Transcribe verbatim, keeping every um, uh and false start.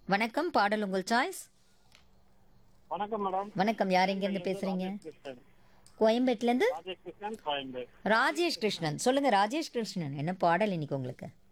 வணக்கம், பாடல் உங்கள் சாய்ஸ். வணக்கம் மேடம். வணக்கம், யார் எங்கேருந்து பேசுறீங்க? ராஜேஷ் கிருஷ்ணன். கோயம்பேட்லேருந்து ராஜேஷ் கிருஷ்ணன் கோயம்பேடு. ராஜேஷ் கிருஷ்ணன். சொல்லுங்க ராஜேஷ் கிருஷ்ணன், என்ன பாடல் இன்னைக்கு உங்களுக்கு?